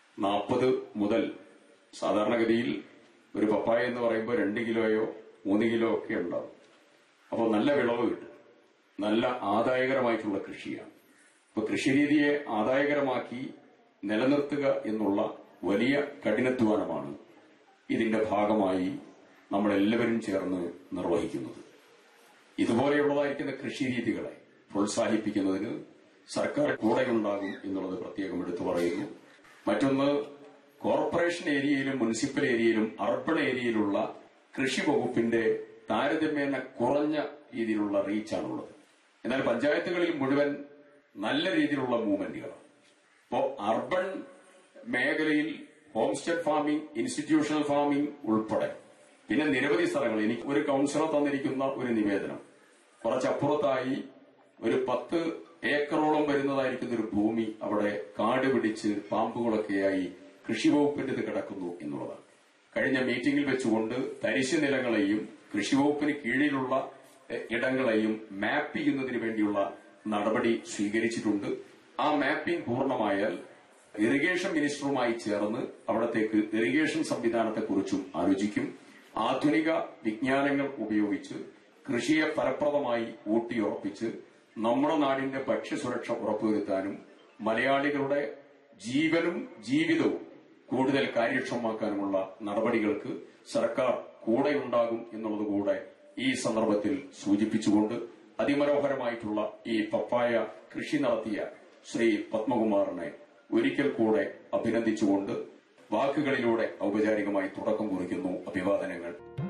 40 മുതൽ സാധാരണഗതിയിൽ ഒരു പപ്പായ എന്ന് പറയുമ്പോൾ 2 കിലോയോ 3 കിലോ ഒക്കെ ഉണ്ടാവും. അപ്പോൾ നല്ല വിളവ് കിട്ടും. നല്ല ആദായകരമായിട്ടുള്ള കൃഷിയാണ്. അപ്പൊ കൃഷിരീതിയെ ആദായകരമാക്കി നിലനിർത്തുക എന്നുള്ള വലിയ കഠിനാധ്വാനമാണ് ഇതിന്റെ ഭാഗമായി നമ്മളെല്ലാവരും ചേർന്ന് നിർവഹിക്കുന്നത്. ഇതുപോലെയുള്ളതായിരിക്കുന്ന കൃഷിരീതികളെ പ്രോത്സാഹിപ്പിക്കുന്നതിന് സർക്കാർ കൂടെയുണ്ടാകും എന്നുള്ളത് പ്രത്യേകം എടുത്തു പറയുന്നു. മറ്റൊന്ന്, കോർപ്പറേഷൻ ഏരിയയിലും മുനിസിപ്പൽ ഏരിയയിലും അർബൺ ഏരിയയിലുള്ള കൃഷി വകുപ്പിന്റെ താരതമ്യേന കുറഞ്ഞ രീതിയിലുള്ള റീച്ചാണുള്ളത്. എന്നാൽ പഞ്ചായത്തുകളിൽ മുഴുവൻ നല്ല രീതിയിലുള്ള മൂവ്മെന്റുകളാണ്. അപ്പോ അർബൺ മേഖലയിൽ home stay farming, institutional farming ഉൾപ്പെടെ പിന്നെ നിരവധി സ്ഥലങ്ങൾ, എനിക്ക് ഒരു കൌൺസിലർ തന്നിരിക്കുന്ന ഒരു നിവേദനം, കുറച്ചപ്പുറത്തായി ഒരു 10 ഏക്കറോളം വരുന്നതായിരിക്കുന്ന ഒരു ഭൂമി അവിടെ കാട് പിടിച്ച് പാമ്പുകളൊക്കെയായി കൃഷിവകുപ്പിന്റേത് കിടക്കുന്നു എന്നുള്ളതാണ്. കഴിഞ്ഞ മീറ്റിംഗിൽ വെച്ചുകൊണ്ട് തരിശു നിലങ്ങളെയും കൃഷിവകുപ്പിന് കീഴിലുള്ള ഇടങ്ങളെയും മാപ്പ് ചെയ്യുന്നതിന് വേണ്ടിയുള്ള നടപടി സ്വീകരിച്ചിട്ടുണ്ട്. ആ മാപ്പിംഗ് പൂർണ്ണമായാൽ ഇറിഗേഷൻ മിനിസ്റ്ററുമായി ചേർന്ന് അവിടത്തേക്ക് ഇറിഗേഷൻ സംവിധാനത്തെക്കുറിച്ചും ആലോചിക്കും. ആധുനിക വിജ്ഞാനങ്ങൾ ഉപയോഗിച്ച് കൃഷിയെ ഫലപ്രദമായി ഊട്ടിയുറപ്പിച്ച് നമ്മുടെ നാടിന്റെ ഭക്ഷ്യസുരക്ഷ ഉറപ്പുവരുത്താനും മലയാളികളുടെ ജീവനും ജീവിതവും കൂടുതൽ കാര്യക്ഷമമാക്കാനുമുള്ള നടപടികൾക്ക് സർക്കാർ കൂടെയുണ്ടാകും എന്നുള്ളതുകൂടെ ഈ സന്ദർഭത്തിൽ സൂചിപ്പിച്ചുകൊണ്ട് അതിമനോഹരമായിട്ടുള്ള ഈ പപ്പായ കൃഷി നടത്തിയ ശ്രീ പത്മകുമാറിനെ ഒരിക്കൽ കൂടെ അഭിനന്ദിച്ചുകൊണ്ട് വാക്കുകളിലൂടെ ഔപചാരികമായി തുടക്കം കുറിക്കുന്നു. അഭിവാദനങ്ങൾ.